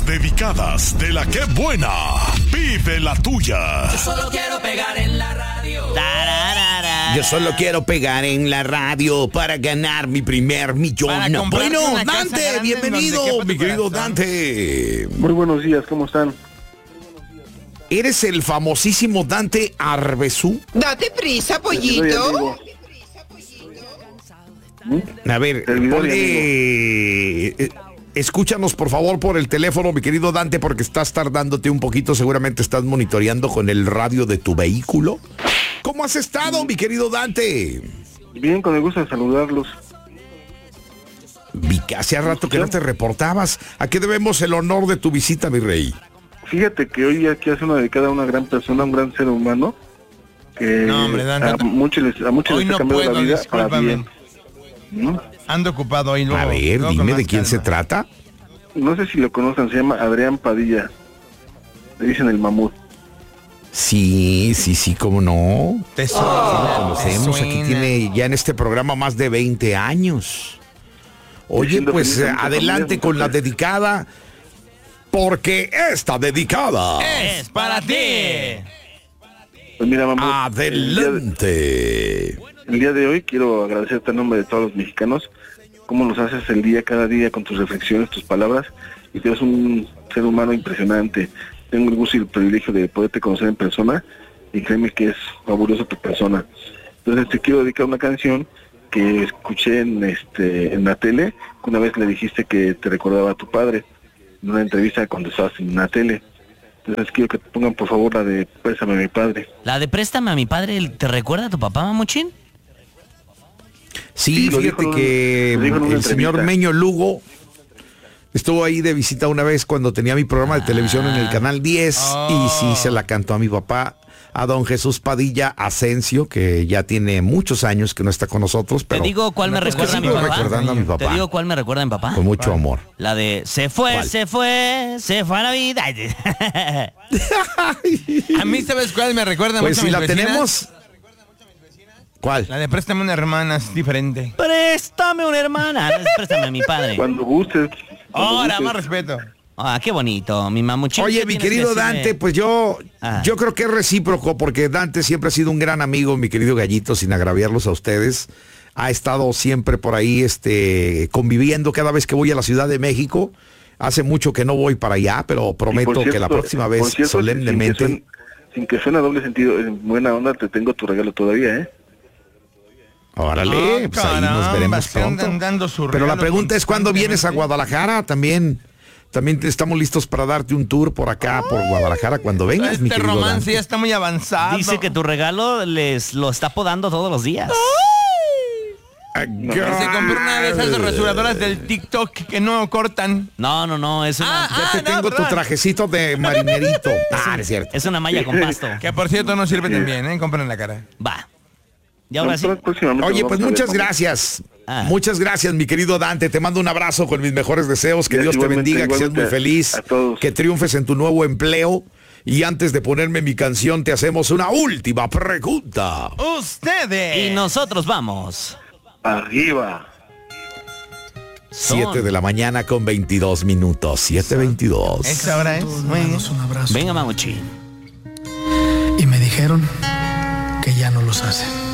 Las dedicadas de la que buena. Vive la tuya. Yo solo quiero pegar en la radio. Yo solo quiero pegar en la radio para ganar mi primer millón. Bueno, Dante, bienvenido, mi querido Dante. Muy buenos días, ¿cómo están? ¿Eres el famosísimo Dante Arbezú? Date prisa, pollito. A ver, escúchanos por favor por el teléfono, mi querido Dante, porque estás tardándote un poquito. Seguramente estás monitoreando con el radio de tu vehículo. ¿Cómo has estado, mi querido Dante? Bien, con el gusto de saludarlos. Vi que hace rato que no te reportabas. ¿A qué debemos el honor de tu visita, mi rey? Fíjate que hoy aquí hace una dedicada a una gran persona, un gran ser humano, que no, hombre, Dante, a muchos les ha cambiado la vida para bien. ¿No? Ando ocupado hoy. A ver, dime de quién se trata. No sé si lo conocen, se llama Adrián Padilla. Le dicen el mamut. Sí, cómo no. Sí, lo conocemos, aquí tiene ya en este programa más de 20 años. Oye, pues adelante con la dedicada, porque esta dedicada es para ti. Pues mira, mamá, adelante. El día de hoy quiero agradecerte en nombre de todos los mexicanos, cómo nos haces el día, cada día, con tus reflexiones, tus palabras, y tú eres un ser humano impresionante. Tengo el gusto y el privilegio de poderte conocer en persona, y créeme que es fabulosa tu persona. Entonces te quiero dedicar una canción que escuché en la tele, que una vez le dijiste que te recordaba a tu padre, en una entrevista cuando estabas en la tele. Entonces quiero que te pongan por favor la de Préstame a mi padre. ¿La de Préstame a mi padre te recuerda a tu papá, Mamuchín? Sí, fíjate que el señor Meño Lugo estuvo ahí de visita una vez cuando tenía mi programa de televisión en el Canal 10 y sí se la cantó a mi papá, a don Jesús Padilla Asensio, que ya tiene muchos años que no está con nosotros. Pero ¿te digo cuál me recuerda a mi papá? Recordando a mi papá. ¿Te digo cuál me recuerda a mi papá? Con mucho amor. La de se fue a la vida. A mí, ¿sabes cuál me recuerda pues mucho si a mis la vecinas? tenemos. ¿Cuál? La de Préstame una hermana, es diferente. Préstame una hermana. Préstame a mi padre. Cuando gustes. Ahora, más respeto. Ah, qué bonito, mi Mamuchín. Oye, mi querido Dante, pues yo creo que es recíproco, porque Dante siempre ha sido un gran amigo, mi querido Gallito, sin agraviarlos a ustedes. Ha estado siempre por ahí conviviendo cada vez que voy a la Ciudad de México. Hace mucho que no voy para allá, pero prometo que la próxima vez, solemnemente. Sin que suene a doble sentido, en buena onda te tengo tu regalo todavía, ¿eh? Órale, pues ahí nos veremos pronto. Pero la pregunta es, ¿cuándo vienes a Guadalajara? También estamos listos para darte un tour por acá, por Guadalajara, cuando vengas, mi querido romance Dante. ya está muy avanzado. Dice que tu regalo lo está podando todos los días. Se compró una de esas rasuradoras del TikTok que no cortan. No, es una... Ya te tengo tu trajecito de marinerito. Es cierto. Es una malla con pasto. Que por cierto no sirve tan bien, compren en la cara. Va. Y ahora sí. Oye, pues muchas gracias. Muchas gracias, mi querido Dante. Te mando un abrazo con mis mejores deseos. Que Dios te bendiga, que seas muy feliz, que triunfes en tu nuevo empleo. Y antes de ponerme mi canción, te hacemos una última pregunta. Ustedes. Y nosotros vamos. Arriba. 7 de la mañana con 22 minutos. 7:22. Esa hora es. Un abrazo. Venga, Mamuchín. Y me dijeron que ya no los hacen.